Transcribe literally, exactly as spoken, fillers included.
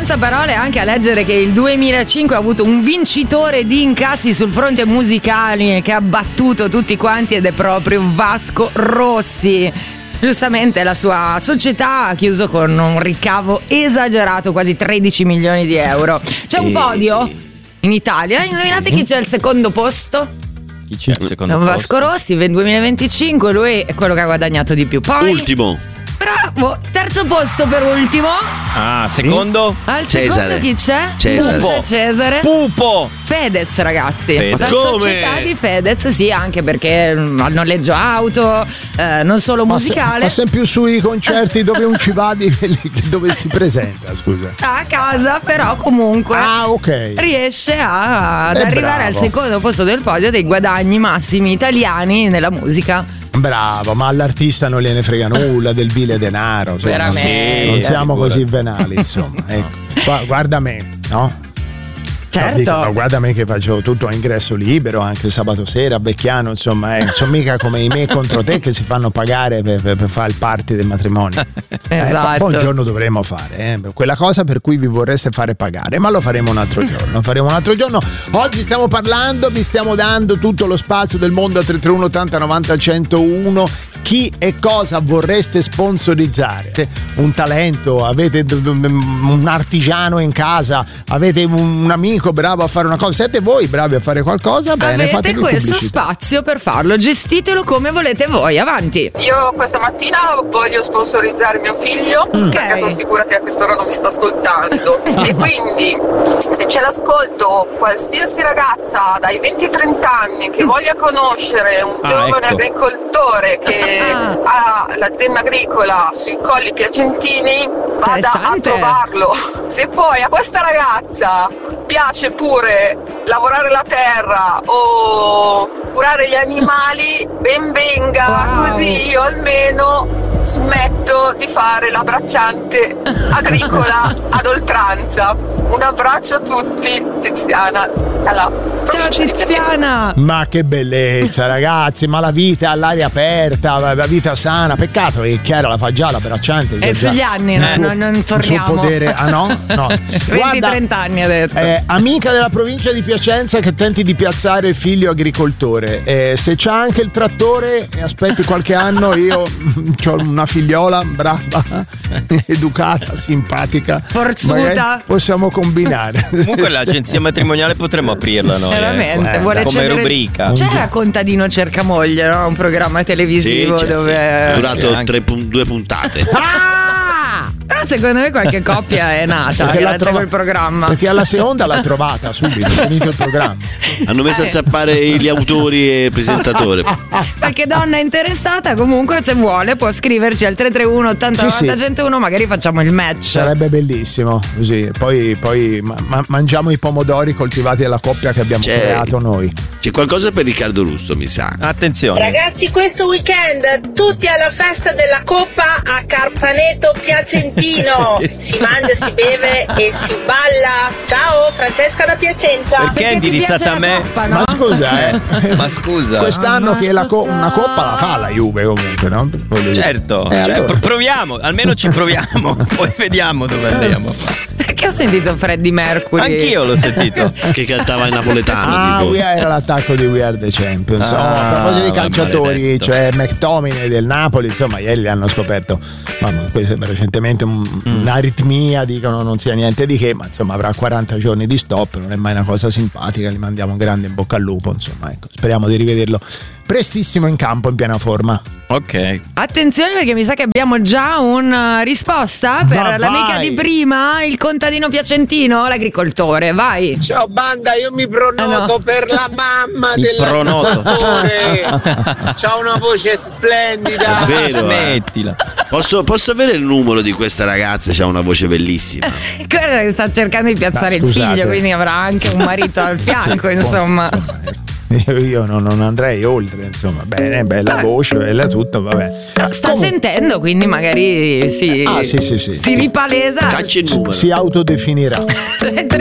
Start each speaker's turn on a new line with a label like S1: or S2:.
S1: senza parole anche a leggere che il duemilacinque ha avuto un vincitore di incassi sul fronte musicale che ha battuto tutti quanti, ed è proprio Vasco Rossi. Giustamente la sua società ha chiuso con un ricavo esagerato, quasi tredici milioni di euro. C'è un podio in Italia, indovinate chi c'è al secondo posto?
S2: Chi c'è al secondo
S1: Vasco
S2: posto?
S1: Rossi, nel duemilaventicinque lui è quello che ha guadagnato di più. Poi
S3: ultimo.
S1: Bravo, terzo posto per ultimo.
S2: Ah, secondo?
S1: Al
S3: Cesare.
S1: secondo chi c'è?
S3: Cesare.
S1: C'è Cesare.
S2: Pupo.
S1: Fedez, ragazzi.
S2: Fedez.
S1: La
S3: Come?
S1: società di Fedez, sì, anche perché mm, al noleggio auto, eh, non solo
S4: Ma, se,
S1: musicale.
S4: ma sempre più sui concerti dove un ci va di quelli dove si presenta, scusa.
S1: A casa, però comunque
S4: Ah, ok.
S1: riesce a- ad
S4: Eh,
S1: arrivare
S4: bravo.
S1: al secondo posto del podio dei guadagni massimi italiani nella musica.
S4: Bravo, ma all'artista non gliene frega nulla del vile denaro. Insomma,
S1: Veramente.
S4: non siamo
S2: Figurati.
S4: così venali, insomma. Ecco. Gua- Guarda me, no?
S1: Certo.
S4: No, dico, no, guarda me che faccio tutto a ingresso libero, anche sabato sera, a Becchiano, insomma, eh, sono mica come i me contro te che si fanno pagare per, per, per fare il party del matrimonio. Eh,
S1: Esatto.
S4: poi un giorno dovremo fare eh, quella cosa per cui vi vorreste fare pagare, ma lo faremo un altro giorno. Faremo un altro giorno. Oggi stiamo parlando, vi stiamo dando tutto lo spazio del mondo a tre tre uno ottanta novanta centouno. Chi e cosa vorreste sponsorizzare? Un talento, avete un artigiano in casa, avete un amico bravo a fare una cosa, siete voi bravi a fare qualcosa? Bene,
S1: Avete
S4: fatevi
S1: questo
S4: pubblicità.
S1: spazio per farlo, gestitelo come volete voi, avanti.
S5: Io questa mattina voglio sponsorizzare mio figlio, perché sono sicura che a quest'ora non mi sta ascoltando. E quindi, se c'è l'ascolto, qualsiasi ragazza dai venti ai trenta anni che voglia conoscere un
S2: Ah,
S5: giovane
S2: ecco.
S5: agricoltore che ha l'azienda agricola sui Colli Piacentini, vada a
S1: Interessante.
S5: trovarlo. Se poi a questa ragazza piace pure lavorare la terra o curare gli animali, ben venga,
S1: Wow.
S5: così io almeno smetto di fare la bracciante agricola ad oltranza. Un abbraccio a tutti, Tiziana, dalla
S1: Ciao
S5: provincia di Piacenza.
S1: Tiziana.
S4: Ma che bellezza, ragazzi, ma la vita all'aria aperta, la la vita sana. Peccato che Chiara la fa già la bracciante.
S1: E
S4: già-
S1: sugli anni,
S4: il
S1: no,
S4: suo-
S1: no, non
S4: il suo
S1: torniamo.
S4: potere, ah no? No.
S1: venti trenta anni ha detto.
S4: Eh, amica della provincia di Piacenza che tenti di piazzare il figlio agricoltore. Eh, se c'ha anche il trattore e aspetti qualche anno, io ho una figliola brava, educata, simpatica.
S1: Forzuta.
S4: Magari possiamo combinare.
S2: Comunque l'agenzia matrimoniale potremmo aprirla noi.
S1: Veramente,
S2: ecco.
S1: vuole
S2: come
S1: cedere-
S2: rubrica.
S1: C'era Contadino cerca moglie, no? Un programma televisivo
S3: Sì, c'è,
S1: dove.
S3: sì. Durato
S2: Anche-
S3: tre pun- due puntate.
S1: Ah! Però secondo me qualche coppia è nata
S4: Perché l'ha
S1: grazie a
S4: trova-
S1: quel programma.
S4: Perché alla seconda l'ha trovata subito, finito il programma.
S3: Hanno messo a
S1: Eh.
S3: zappare gli autori e il presentatore.
S1: Qualche donna interessata comunque, se vuole, può scriverci al tre tre uno ottanta
S4: Sì,
S1: novanta
S4: sì.
S1: centouno, magari facciamo il match.
S4: Sarebbe bellissimo, così. Poi, poi ma- ma- mangiamo i pomodori coltivati dalla coppia che abbiamo
S3: C'è-
S4: creato noi.
S3: C'è qualcosa per Riccardo Russo, mi sa.
S2: Attenzione.
S6: Ragazzi, questo weekend tutti alla festa della Coppa a Carpaneto Piacentino. Si mangia, si beve e si balla. Ciao, Francesca da Piacenza.
S2: Perché è
S1: ti
S2: indirizzata
S1: piace
S2: a
S1: la
S2: me?
S1: coppa, no?
S4: Ma scusa, eh.
S2: Ma scusa.
S4: Quest'anno che la co- una coppa la fa la Juve comunque, no? Voglio dire.
S2: Certo,
S4: Eh,
S2: cioè,
S4: allora.
S2: pro- proviamo, almeno ci proviamo, poi vediamo dove andiamo.
S1: Perché ho sentito Freddie Mercury.
S2: Anch'io l'ho sentito.
S3: Che cantava in napoletano.
S4: Ah,
S3: tipo.
S4: we are- era l'attacco di We Are the Champions.
S2: Ah,
S4: Oh, a proposito di calciatori,
S2: maledetto.
S4: cioè McTominay del Napoli, insomma, ieri li hanno scoperto. Mamma, questo è recentemente un-
S2: Mm.
S4: un'aritmia, dicono non sia niente di che, ma insomma avrà quaranta giorni di stop, non è mai una cosa simpatica, gli mandiamo un grande in bocca al lupo, insomma, ecco, speriamo di rivederlo prestissimo in campo in piena forma.
S2: Ok.
S1: Attenzione, perché mi sa che abbiamo già una risposta per
S4: Ma
S1: l'amica
S4: vai.
S1: di prima, il contadino piacentino, l'agricoltore. Vai.
S7: Ciao banda, io mi pronoto
S1: Eh no.
S7: per la mamma
S2: Il pronoto.
S7: dell'agricoltore. C'ha una voce splendida.
S3: È vero, eh.
S2: Smettila.
S3: Posso, posso avere il numero di questa ragazza? C'ha una voce bellissima.
S1: Quella che sta cercando di piazzare
S4: Ma
S1: il
S4: scusate.
S1: figlio, quindi avrà anche un marito al fianco,
S4: Sì,
S1: insomma.
S4: Io, io non, non andrei oltre, insomma, bene, bella voce, bella tutto, vabbè.
S1: Sta
S4: Comunque-
S1: sentendo, quindi magari si,
S4: Ah, sì, sì, sì.
S1: si ripalesa.
S3: Caccia il numero.
S4: Si autodefinirà.
S1: tre tre